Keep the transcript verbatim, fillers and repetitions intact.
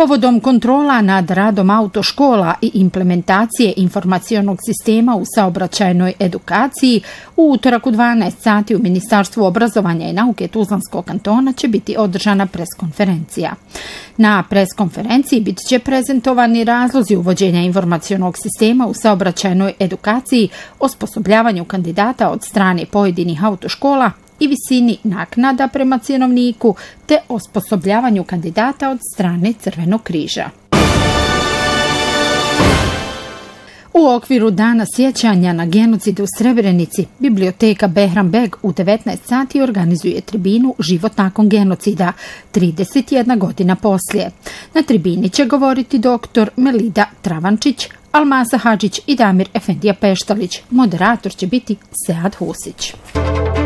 Povodom kontrola nad radom autoškola i implementacije informacionog sistema u saobraćajnoj edukaciji, u utorak u dvanaest sati u Ministarstvu obrazovanja i nauke Tuzlanskog kantona će biti održana preskonferencija. Na preskonferenciji bit će prezentovani razlozi uvođenja informacionog sistema u saobraćajnoj edukaciji, osposobljavanju kandidata od strane pojedinih autoškola i visini naknada prema cjenovniku, te osposobljavanju kandidata od strane Crvenog križa. U okviru Dana sjećanja na genocid u Srebrenici, biblioteka Behram Beg u devetnaest sati organizuje tribinu Život nakon genocida, trideset jedna godina poslije. Na tribini će govoriti doktor Melida Travančić, Almasa Hadžić i Damir Efendija Peštalić. Moderator će biti Sead Husić.